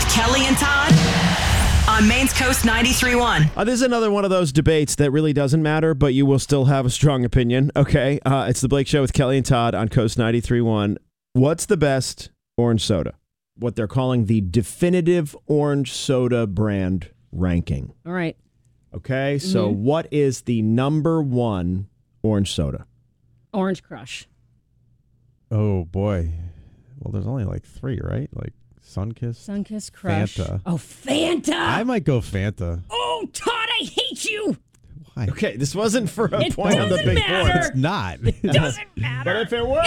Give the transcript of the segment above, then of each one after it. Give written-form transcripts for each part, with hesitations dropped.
Kelly and Todd on Maine's Coast 93.1. This is another one of those debates that really doesn't matter, but you will still have a strong opinion. Okay, it's the Blake Show with Kelly and Todd on Coast 93.1. What's the best orange soda? What they're calling the definitive orange soda brand ranking. All right. Okay, so what is the number one orange soda? Orange Crush. Oh, boy. Well, there's only like three, right? Like Sunkist, Sunkist, Crush. Fanta. Oh, Fanta. I might go Fanta. Oh, Todd, I hate you. Why? Okay, this wasn't for a It point on the doesn't big matter. board. It's not. It doesn't matter. But if it were...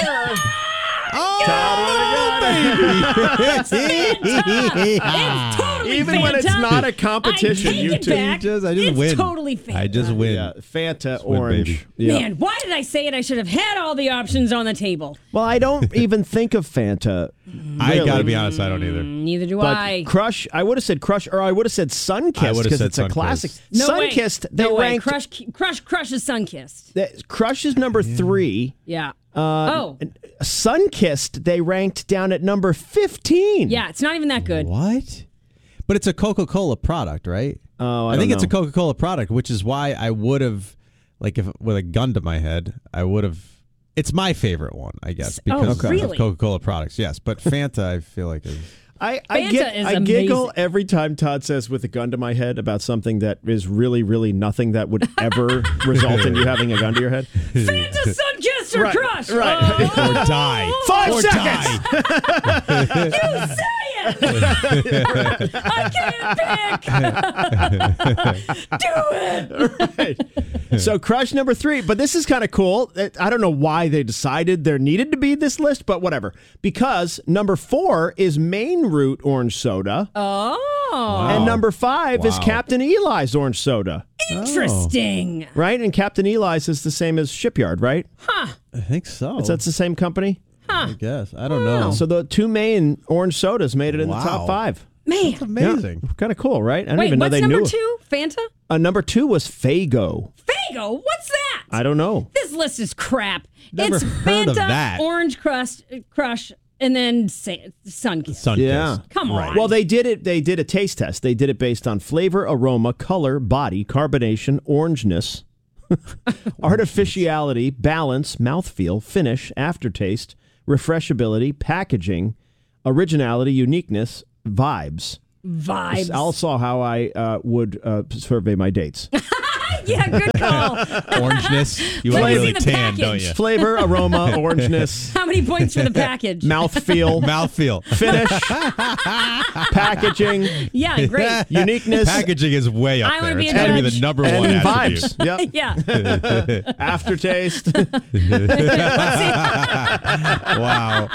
It's totally Even Fanta. when it's not a competition, I take you it two- back. I just it's win. totally Fanta. I just win. Yeah, Fanta win, orange. baby. Yeah. Man, why did I say it? I should have had all the options on the table. Well, I don't even think of Fanta. I really. gotta be honest, I don't either. Neither do But I. Crush, I would have said Crush, or I would have said Sunkist I would have because said it's a Sunkist. classic. No way. Sunkist, they no way. ranked. Crush is Sunkist. Crush is number 3. Yeah. Sunkist, they ranked down at number 15. Yeah, it's not even that good. What? But it's a Coca-Cola product, right? Oh, I think it's a Coca-Cola product, which is why I would have, like, if with a gun to my head, I would have. It's my favorite one, I guess, because really? of Coca-Cola products. Yes, but Fanta, I feel like is. I Fanta is giggle amazing. every time Todd says with a gun to my head about something that is really, really nothing that would ever result in you having a gun to your head. Fanta, Sunkist, or Right, Crush. right. Oh. Or die. 5 or seconds. Die. You say it. I can't pick. Do it. Right. So Crush number 3, but this is kind of cool. I don't know why they decided there needed to be this list, but whatever. Because number 4 is Maine Root Orange Soda, Oh, and number 5 is Wow. Captain Eli's Orange Soda. interesting. Right? And Captain Eli's is the same as Shipyard, right? I think so. That's the same company. I guess. I don't know. So the 2 Maine orange sodas made it in the top Wow. 5. Man. That's amazing. Kind of cool, right? I don't Wait, even know what's they number knew. 2? Fanta? Number 2 was Faygo. Fago? What's that? I don't know. This list is crap. Never it's heard Fanta, of that. Orange Crush, and then Sunkist. Sunkist. Yeah. Come on. Well, they did it. They did a taste test. They did it based on flavor, aroma, color, body, carbonation, orangeness, artificiality, balance, mouthfeel, finish, aftertaste, refreshability, packaging, originality, uniqueness, vibes. Vibes. Also, how I would survey my dates. Yeah, good call. Orangeness. You Let want me really see the tan, don't package. you? Flavor, aroma, orangeness, How many points for the package? mouthfeel, Mouthfeel. finish, packaging, Yeah, great. uniqueness, Packaging is way up I wanna there. be It's a got to be judge. the number and one vibes. attribute. Yep. Yeah. Aftertaste. Wow.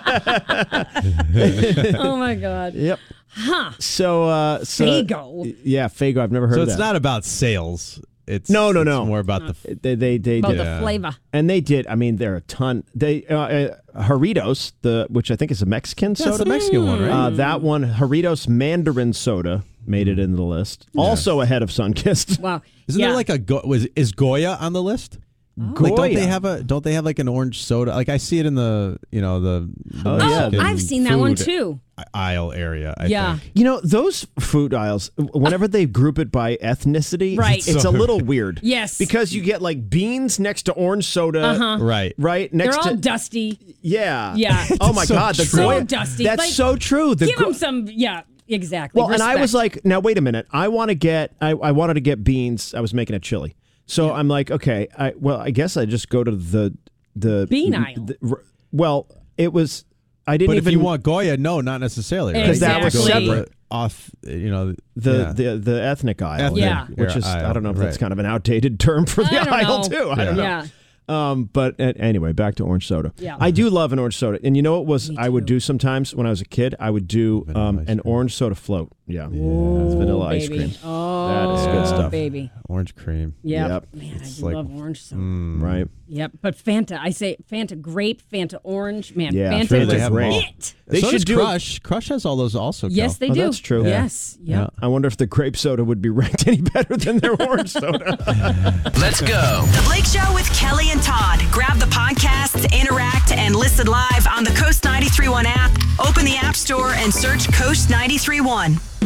Oh my God. Yep. Huh. So, Faygo. Yeah, Faygo. I've never heard So of it's that. not about sales. It's No. It's more about the. They About did, the flavor. and they did. I mean, there are a ton. They Jarritos, which I think is a Mexican That's soda. the Mexican one, right? That one, Jarritos Mandarin soda, made it into the list. Also ahead of Sunkist. Wow. Isn't there like a is Goya on the list? Like, don't they have like an orange soda? Like I see it in the Mexican I've seen that one food too. aisle area. I Yeah. think. You know, those food aisles, whenever they group it by ethnicity, Right. it's a little weird. Yes. Because you get like beans next to orange soda. Right. Right? They're Next all to. dusty. Yeah. Yeah. Oh my so God. The true. Goya, So dusty. That's Like, so true. The Give Go- them some. Yeah. Exactly. Well, and I was Respect. like, now wait a minute. I wanted to get beans. I was making a chili. So I'm like, okay, I guess I just go to the Bean aisle. Well, it was I didn't But even if you want Goya, no, not necessarily. Right? 'Cause that was Go to the separate. Off, the ethnic aisle. Ethnic Yeah. Which is aisle, I don't know if that's right. kind of an outdated term for the I don't aisle know. too. I don't know. Yeah. But anyway, back to orange soda. Yeah. I do love an orange soda. And you know what was Me I would too. do sometimes when I was a kid? I would do Vanilla ice an cream. orange soda float. Yeah. It's vanilla ice baby. cream. Oh, That is good stuff. baby. Orange cream. Yep. Yep. Man, I It's do like- love orange soda. Right. Yep. But Fanta, I say Fanta grape, Fanta orange. Man, Yeah, Fanta Fanta is they have them all. it. They so should does do Crush. Crush has all those also. Yes, Kel. they do. that's true. Yeah. Yes. Yep. I wonder if the grape soda would be ranked any better than their orange soda. Let's go. The Blake Show with Kelly and Todd. Grab the podcast text, interact, and listen live on the Coast 93.1 app. Open the App Store and search Coast 93.1.